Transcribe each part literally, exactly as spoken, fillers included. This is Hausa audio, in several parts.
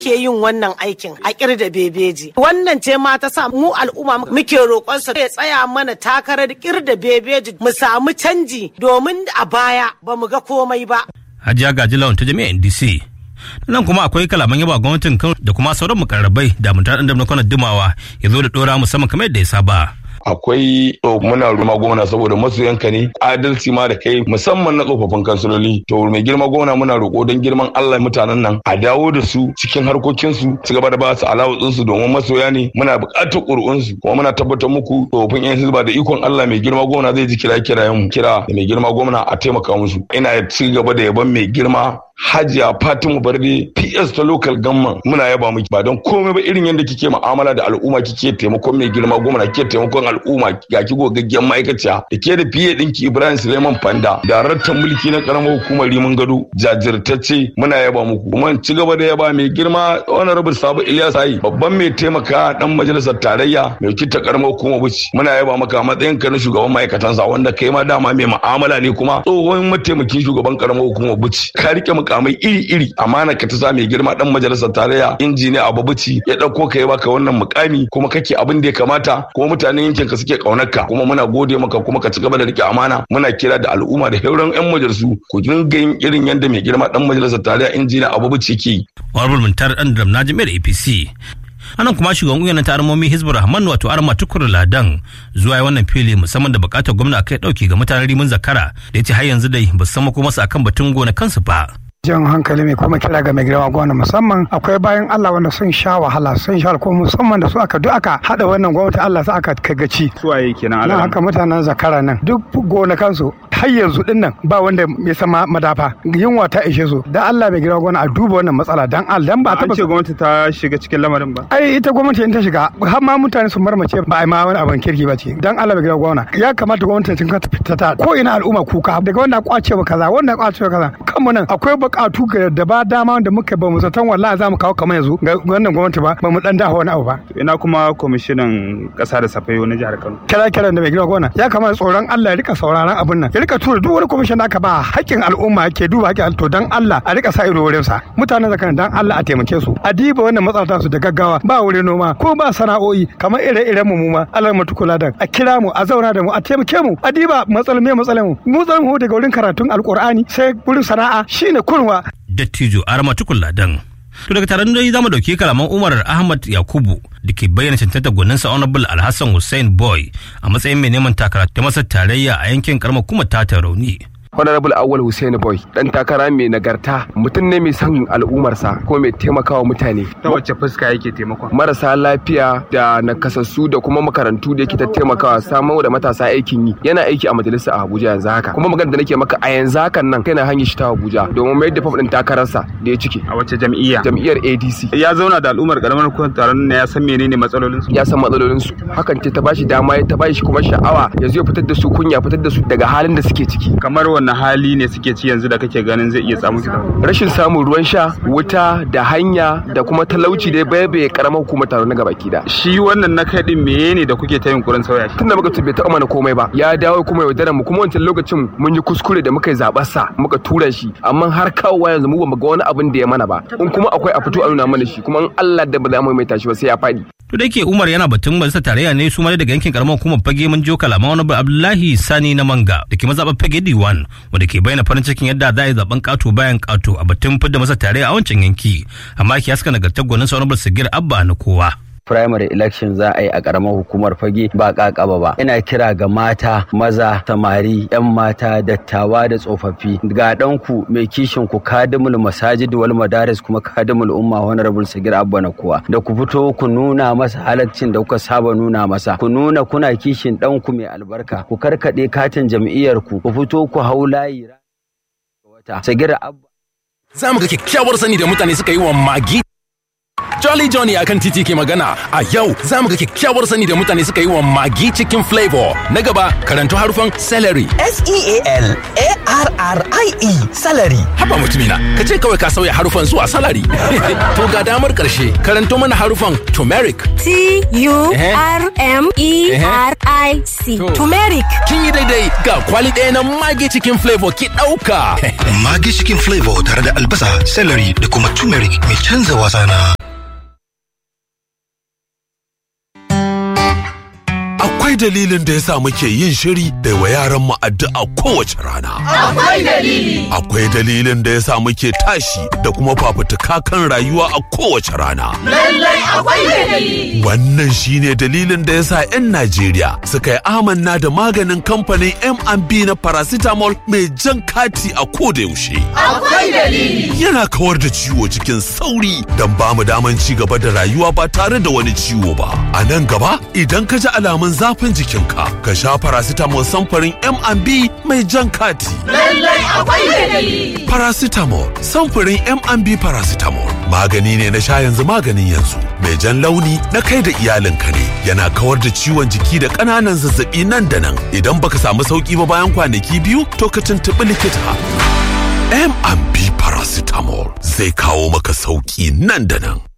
suke yin wannan aikin a kirda bebeji. Wannan ce ma ta sa mu al'umma muke roƙon sa ya tsaya mana takarar kirda bebeji mu samu canji domin a baya ba mu ga komai ba. Hajiya Gaji Lawan ta jami'ar N D C. Nan kuma akwai kalaman yaba gwamnatin Kano da kuma sauran mukarrabai da mutar ɗan damna Dimawa ya zo da ɗora musamman kamar yadda ya saba. Akwai muna ruma gwamna saboda masoyanka ne adalci ma da kai musamman na tsofaffin kansiloli to mai girma gwamna muna roƙo don girman Allah mutanen nan a dawo da su cikin harkokinsu su gaba da ba su alawutsin su domin masoya ne muna buƙatar ƙuri'un su kuma muna tabbatar muku tsofaffin yan hizba da ikon Allah mai girma gwamna zai ji kira kirayen mu kira da mai girma gwamna a taimaka musu ina ci gaba da yaban mai girma Hajiya Fatima Barde P S ta local government muna yaba miki ba don komai ba irin yadda kike mu'amala da al'umma kike taimakon mai girma gwamna kike taimakon al'umma ga ki gogaggen ma'aikaciya da ke da fiye dinki Ibrahim Suleiman Fanda daraktan mulki na karamar hukumar Rimin Gado jajirtacce muna yaba muku kuma ci gaba da yaba mai girma honorable Sabo Ilyas Ai babban mai taimaka dan majalisar tarayya mai kita karamar hukumar Bichi muna yaba maka matsayin ka na shugaban ma'aikatan sa wanda kai ma dama mai mu'amala ne kuma tsohon mataimakin shugaban karamar hukumar Bichi ka rike mukamai iri-iri amana ka ta sa mai girma dan majalisar tarayya injiniya Ababuci ya dauko ka ya baka wannan mukami kuma kake abin da ya kamata kuma mutanen yankin ka suke kaunarka kuma muna gode maka kuma ka ci gaba da rike amana muna kira da al'umma da hauran yan majalisu ku dinga yin irin yanda mai girma dan majalisar tarayya injiniya Ababuci ke Honorable Muntar dan Dram na jami'ar A P C. Anan kuma shugaban ƙungiyar ta armomi Hizbur Rahman wato Arma Tukur Ladan zuwa wannan fili musamman da bukatar gwamna kai dauki ga mutanen Rimin Zakara da yace har yanzu dai ba su san mako masa akan batun gona kansu ba. Jan hankali mai kuma kira ga mai girma gwamna musamman akwai bayan Allah wanda sun sha wahala sun sha ko musamman da su aka duk aka hada wannan gwamnati Allah sa aka kai gaci su waye kenan Allah haka mutanen Zakara nan duk gonakansu har yanzu din nan ba wanda ya san madafa yunwa ta ishe su dan Allah mai girma gwamna a duba wannan matsala dan Allah dan ba ta ce gwamnati ta shiga cikin lamarin ba ai ita gwamnati in ta shiga har ma mutane su marmace ba ai ma wani abin kirki ba ce dan Allah mai girma gwamna ya kamata gwamnati ta fita ta ko ina al'umma kuka daga wanda kwace ba kaza wanda kwace ba kaza kanmu nan akwai bukatu da ba dama da muka ba mu zaton wallahi za mu kawo kamar yanzu ga wannan gwamnati ba ba mu dan dawo wani abu ba ina kuma kwamishinan kasa da safayo na jihar Kano kira kiran da mai girma gwamna ya kamata tsoron Allah ya rika sauraron abun nan ya rika tura duk wani kwamishin da aka ba haƙƙin al'umma yake duba haƙƙin to dan Allah a rika sa ido wurin sa mutanen Zakara dan Allah a taimake su a diba wannan matsalar su da gaggawa ba wurin noma ko ba sana'o'i kamar ire-iren mu mu ma Allah mu tukula da a kira mu a zauna da mu a taimake mu a diba matsalar me matsalar mu mu zan mu daga wurin karatun alqur'ani sai wurin sana'a shine kurwa Dattijo Arma Tukur Ladan. To daga taron dai zamu dauki kalaman Umar Ahmad Yakubu da ke bayyana cancanta gwaninsa Honorable Alhassan Hussein Boy a matsayin mai neman takara ta masa tarayya a yankin karamar kuma ta Rauni. Honorable Awal Hussein Boy dan takara mai nagarta mutum ne mai son al'umarsa ko mai taimakawa mutane. Ta wacce fuska yake taimakon? Marasa lafiya da nakasassu da kuma makarantu da yake ta taimakawa samar da matasa aikin yi. Yana aiki a majalisa a Abuja yanzu haka. Kuma magana da nake maka a yanzu hakan nan kai na hanyar shi ta Abuja domin mai da fam din takararsa da ya cike. A wacce jam'iyya? Jam'iyyar A D C. Ya zauna da al'ummar karamar kuma taron ne ya san menene matsalolin su? Ya san matsalolin su. Hakan ce ta bashi dama ya ta bashi kuma sha'awa ya zo fitar da su kunya fitar da su daga halin da suke ciki. Kamar na hali ne suke ci yanzu da kake ganin zai iya samu fita rashin samun ruwan sha wuta da hanya da kuma talauci da bai karamar hukumar taro na gabaki da shi wannan na kai din meye ne da kuke ta yunkurin sauya shi tunda muka bai taɓa mana komai ba ya dawo kuma yaudarar mu kuma wancan lokacin mun yi kuskure da muka yi zaɓar sa muka tura shi amma har kawowa yanzu mu ba ga wani abin da ya mana ba in kuma akwai a fito a nuna mana shi kuma in Allah da ba za mu mai tashi ba sai ya faɗi. To da yake Umar yana batun majalisar tarayya ne su ma daga yankin karamar hukumar Fage mun jo kalaman wani Abdullahi Sani na Manga da ke mazaɓar Fage D one wanda ke bayyana farin cikin yadda za a yi zaben ƙato bayan ƙato a batun fidda masa tarayya a wancan yanki amma ki haska nagartar gwanin sa Honorable Sagir Abba na kowa. primary election za a yi a karamar hukumar Fage ba kakaba ba. Ina kira ga mata, maza, samari, yan mata, dattawa da tsofaffi. Ga danku mai kishin ku kadimul masajid wal madaris kuma kadimul umma Honorable Sagir Abba na kowa. Da ku fito ku nuna masa halaccin da kuka saba nuna masa. Ku nuna kuna kishin danku mai albarka. Ku karkade katin jam'iyyar ku. Ku fito ku hau layi. Sagir Abba. Za mu ga kyakkyawar sani da mutane suka yi wa Magi. Jolly Johnny akan titi ke magana a yau za mu ga kyakkyawar sani da mutane suka yi wa Magi cikin flavor. Na gaba karanto harufan celery. S E A L A R R I E celery. Haba mutumina, ka ce kawai ka sauya harufan zuwa salary. To ga damar karshe karanto mana harufan turmeric. T U R M E R I C. Turmeric. Kin yi daidai ga kwali ɗaya na Magi cikin flavor ki ɗauka. Magi cikin flavor tare da albasa, celery da kuma turmeric mai canza wasa na. dalilin da yasa muke yin shiri da wa yaran mu addu'a kowace rana. Akwai dalili. Akwai dalilin da yasa muke tashi da kuma fafutuka kan rayuwa a kowace rana. Lallai akwai dalili. Wannan shine dalilin da yasa 'yan Najeriya suka yi amanna da maganin kamfanin M and B na paracetamol mai jan kati a koda yaushe. Akwai dalili. Yana kawar da ciwo cikin sauri don ba mu daman ci gaba da rayuwa ba tare da wani ciwo ba. A nan gaba idan ka ji alamun zafin jikinka ka sha paracetamol samfarin M and B mai jan kati. Lallai akwai dalili. Paracetamol samfurin M and B paracetamol magani ne na sha yanzu maganin yanzu mai jan launi na kai da iyalinka ne, yana kawar da ciwon jiki da ƙananan zazzabi nan da nan. Idan baka samu sauki ba bayan kwanaki biyu to ka tuntuɓi likita. M and B paracetamol zai kawo maka sauki nan da nan.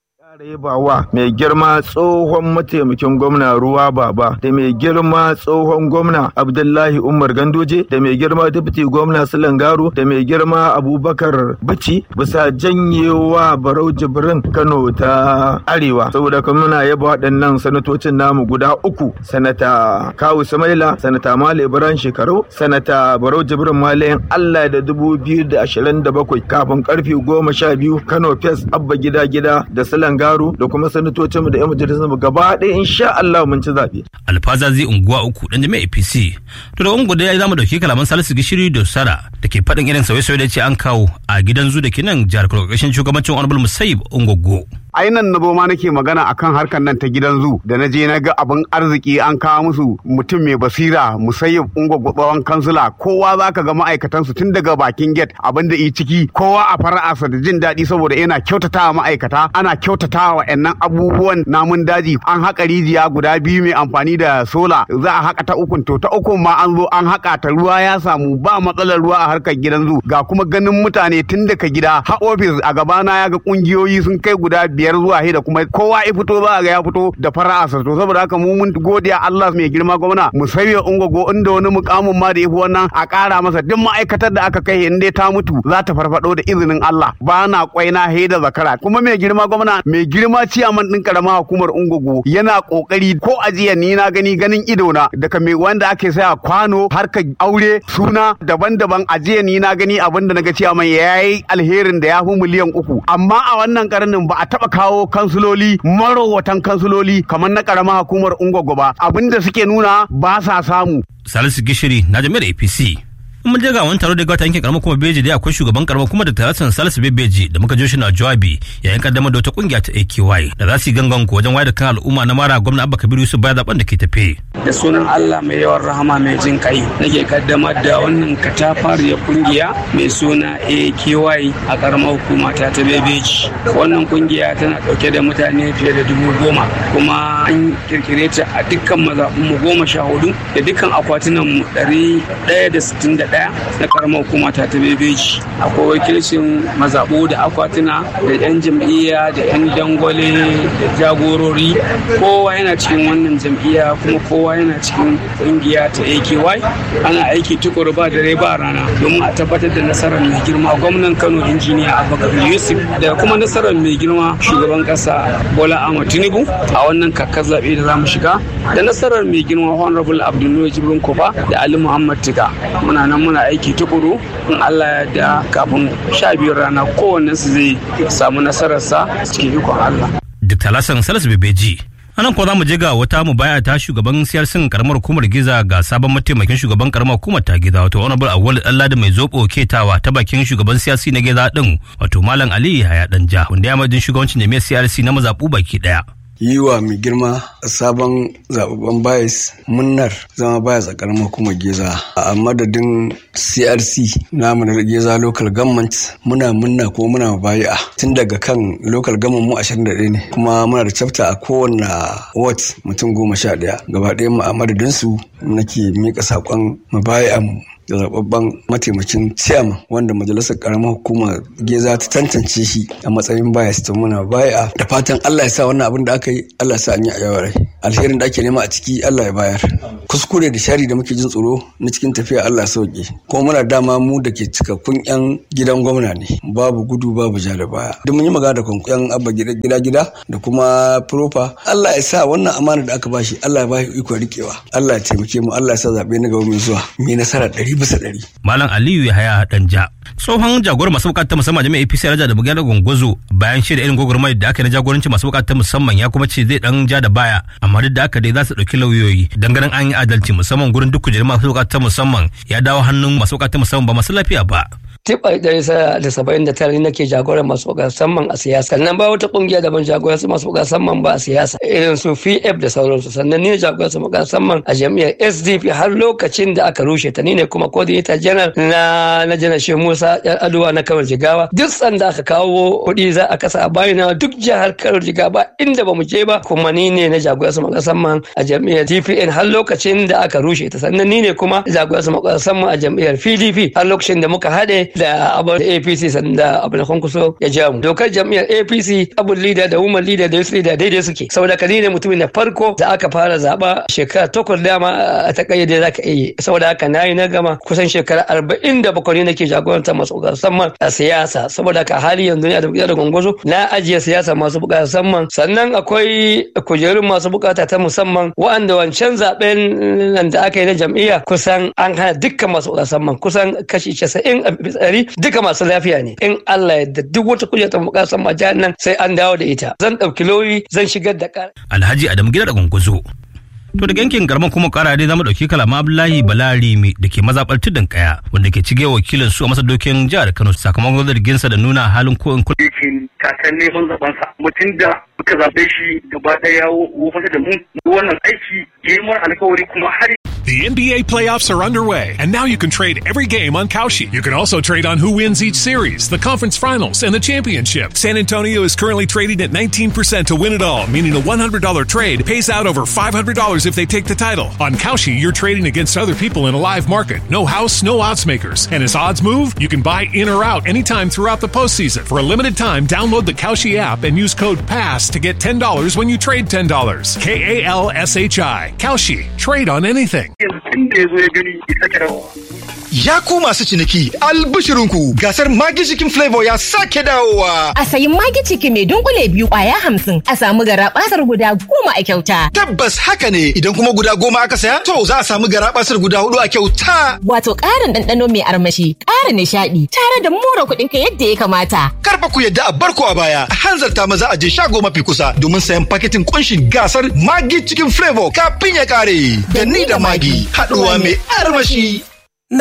Bawa mai girma tsohon mataimakin gwamna Ruwa Baba da mai girma tsohon gwamna Abdullahi Umar Gandoje da mai girma deputy gwamna Sulangaro da mai girma Abubakar Bichi bisa janyewa Barau Jibrin Kano ta Arewa. Saboda kuma muna yaba waɗannan sanatocin namu guda uku, sanata Kawu Samaila, sanata Malam Ibrahim Shekaru, sanata Barau Jibrin Malayan Allah da dubu biyu da ashirin da bakwai kafin karfe goma sha biyu Kano Fes Abba Gida Gida da Sulangaro da kuma sanatocinmu da 'yan majalisarmu gaba ɗaya insha Allah mun ci zaɓe. Alfaza zai unguwa uku dan jami'a A P C. To da ungu da ya zama dauki kalaman Salisu Gishiri da Sara da ke faɗin irin sauye-sauye da ce an kawo a gidan zu da ke nan jihar Kano ƙarshen shugabancin Honorable Musayyib Ungogo. Ainan na zo ma nake magana akan harkar nan ta gidan zu da na je na ga abin arziki an kawo musu mutum mai basira Musayyib Ungogo tsawon kansila, kowa zaka ga ma'aikatan su tun daga bakin gate abin da i ciki kowa a fara'arsa da jin daɗi saboda yana kyautatawa ma'aikata, ana kyautatawa wa'annan abubuwan namun daji. An haƙa rijiya guda biyu mai amfani da sola, za a haƙa ta ukun, to ta ukun ma an zo an haƙa ta, ruwa ya samu ba matsalar ruwa a harkar gidan zu. Ga kuma ganin mutane tun daga gida ha ofis a gabana ya ga kungiyoyi sun kai guda biyar zuwa da kuma kowa ya fito za a ga ya fito da fara'arsa. To saboda haka mu mun godiya Allah mai girma gwamna Musayyib Ungogo inda wani mukamin ma da yafi wannan a ƙara masa. Duk ma'aikatar da aka kai in dai ta mutu za ta farfado da izinin Allah. Ba na kwaina da zakara. Kuma mai girma gwamna mai girma ciyaman din karamar hukumar Ungogo yana kokari ko ajiya ni na gani ganin ido na daga mai wanda ake saya kwano harkar aure suna daban-daban ajiya ni na gani abinda naga ciyaman yayi alherin da ya fi miliyan uku. Amma a wannan karnin ba a taba kawo kansuloli marowatan kansuloli kamar na karamar hukumar Ungogo ba, abinda suke nuna ba sa samu. Salisu Gishiri na jami'ar A P C. mun je ga wani taro da gata yankin karamar kuma beji da akwai shugaban karamar kuma da Hassan Salisu Bebeji da muka jo shi na jawabi yayin kaddamar da wata kungiya ta A K Y da za su yi gangan ko wajen wayar da kan al'umma na mara gwamna Abba Kabir Yusuf baya zaben da ke tafe. Da sunan Allah mai yawan rahama mai jin kai nake kaddamar da wannan katafariyar kungiya mai suna A K Y a karamar hukuma ta ta Bebeji. Wannan kungiya tana dauke da mutane fiye da dubu goma kuma an kirkire ta a dukkan mazaɓun mu goma sha hudu da dukkan akwatunan mu ɗari ɗaya da sittin da ɗaya na karamar hukuma ta ta Bebeji. Akwai wakilcin mazaɓu da akwatuna da yan jam'iyya da yan dangwale da jagorori, kowa yana cikin wannan jam'iyya kuma kowa yana cikin kungiya ta A K Y. Ana aiki tukuru ba dare ba rana domin a tabbatar da nasarar mai girma gwamnan Kano injiniya Abba Kabir Yusuf da kuma nasarar mai girma shugaban kasa Bola Ahmed Tinubu a wannan kakkar zaɓe da zamu shiga da nasarar mai girma Honorable Abdul Jibrin Kofa da Ali Muhammad Tiga. Muna nan muna aiki tukuru in Allah ya da kafin sha biyar rana kowannen su zai samu nasararsa cikin ikon Allah. Dr. Lassan Salisu Bebeji. Anan ko za mu je ga wata mu baya ta shugaban siyasin karamar hukumar Giza ga sabon mataimakin shugaban karamar hukumar ta Giza wato Honorable Awwal Allada mai zobo ketawa ta bakin shugaban siyasi na Giza din wato Malam Ali Yahaya Danja wanda ya madin shugabancin jami'ar C R C na mazabu baki daya. Yi wa mai girma sabon zababben bayis munnar zama bayis a karamar hukumar Geza a madadin C R C namu na Geza local government muna munna ko muna bai'a tun daga kan local government mu ashirin da ɗaya ne kuma muna da chapter a kowane ward mutum goma sha ɗaya gaba ɗaya mu a madadin su nake mika sakon mabai'a mu da zababban mataimakin chairman wanda majalisar karamar hukumar Geza ta tantance shi a matsayin bias to muna bai'a da fatan Allah ya sa wannan abin da aka yi Allah ya sa an yi a yawarai. alherin da ake nema a ciki Allah ya bayar, kuskure da shari da muke jin tsoro na cikin tafiya Allah sauke. Kuma muna dama mu da ke cikakkun yan gidan gwamna ne, babu gudu babu ja da baya. Duk mun yi magana da yan abba gida gida da kuma propa. Allah ya sa wannan amana da aka bashi Allah ya bashi iko rikewa. Allah ya taimake mu, Allah ya sa zabe na gaba mai zuwa mai nasara ɗari bisa ɗari. Malam Aliyu Yahaya Danja, tsohon jagorar masu bukatar musamman jami'a A P C Raja da Bugiyar Gongozo, bayan shirya irin gwagwarmayar da aka yi na jagoranci masu bukatar musamman, ya kuma ce zai dan ja da baya, amma duk da aka dai za su ɗauki lauyoyi dangane an yi adalci musamman gurin duk kujerun masu bukatar musamman ya dawo hannun masu bukatar musamman ba masu lafiya ba. Tiba ɗari da saba'in da tara nake jagoran masu bukatar musamman a siyasa. Sannan ba wata kungiya da ban jagoran su masu bukatar musamman ba a siyasa irin su P F da sauransu. Sannan ni ne jagoran su bukatar musamman a jami'ar S D P har lokacin da aka rushe ta. Ni ne kuma coordinator general na na janar Shehu Musa Yar Aduwa na Kano Jigawa. Duk sanda aka kawo kuɗi za a kasa a bayana duk jihar Kano Jigawa inda ba mu je ba, kuma ni ne na jagoran su bukatar musamman a jami'ar T P N har lokacin da aka rushe ta. Sannan ni ne kuma jagoran su bukatar musamman a jami'ar P D P har lokacin da muka haɗe da abin A P C sanda abin da kunkuso ya ja mu. Dokar jam'iyyar A P C abun leader da woman leader da youth leader daidai suke. Saboda ka ne mutumin na farko da aka fara zaba shekara takwas dama a ta kayyade za ka iya. Saboda haka na yi na gama kusan shekara arba'in da bakwai ne nake jagorantar masu bukatar musamman a siyasa. Saboda ka hali yanzu ne a da da gongozo na ajiye siyasa masu bukatar musamman. Sannan akwai kujerun masu bukata ta musamman wa'anda wancan zaben nan da aka yi na jam'iyya kusan an hana dukkan masu bukatar musamman kusan kashi casa'in a tsari duka masu lafiya ne. In Allah yadda duk wata kujera ta bukatar majalisar nan sai an dawo da ita. Zan ɗauki lauyi zan shigar da ƙara. Alhaji Adamu Gida da Gongozo. To daga yankin garman kuma kara dai zamu dauki kalama Abdullahi Balarimi da ke mazabar tudun kaya wanda ke cige wakilin su a masa dokin jihar Kano sakamakon zargin sa da nuna halin ko in kullu. Yake kakan neman zaben sa mutum da muka zabe shi gaba daya wofata da mu wannan aiki yayin mun alƙawari kuma har The N B A playoffs are underway, and now you can trade every game on Kalshi. You can also trade on who wins each series, the conference finals, and the championship. San Antonio is currently trading at nineteen percent to win it all, meaning a one hundred dollars trade pays out over five hundred dollars if they take the title. On Kalshi, you're trading against other people in a live market. No house, no odds makers. And as odds move, you can buy in or out anytime throughout the postseason. For a limited time, download the Kalshi app and use code PASS to get ten dollars when you trade ten dollars. K A L S H I. Kalshi. Trade on anything. Ya ku masu ciniki, albishirinku gasar Magi Chicken Flavor ya sake dawowa. A sayi Magi Chicken mai dunkule biyu kwaya hamsin a samu garabasar guda goma a kyauta. Tabbas haka ne, idan kuma guda goma aka saya, to za a samu garabasar guda hudu a kyauta. Wato ƙarin ɗanɗano mai armashi, ƙara nishaɗi, tare da more kuɗin ka yadda ya kamata. Karfa ku yadda a barko a baya, a hanzarta maza a je shago mafi kusa domin sayan paketin kunshin gasar Magi Chicken Flavor kafin ya ƙare. Da ni da Magi, haɗuwa mai armashi.